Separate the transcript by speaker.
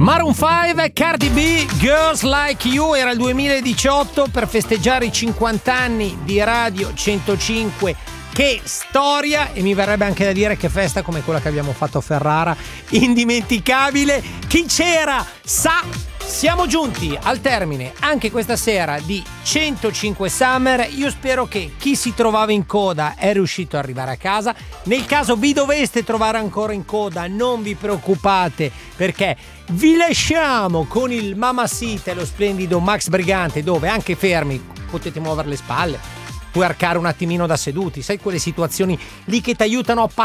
Speaker 1: Maroon 5 e Cardi B, Girls Like You. Era il 2018 per festeggiare i 50 anni di Radio 105. Che storia! E mi verrebbe anche da dire che festa come quella che abbiamo fatto a Ferrara, indimenticabile. Chi c'era sa. Siamo giunti al termine anche questa sera di 105 Summer. Io spero che chi si trovava in coda è riuscito ad arrivare a casa. Nel caso vi doveste trovare ancora in coda, non vi preoccupate, perché vi lasciamo con il Mamacita e lo splendido Max Brigante, dove anche fermi potete muovere le spalle, puoi arcare un attimino da seduti, sai quelle situazioni lì che ti aiutano a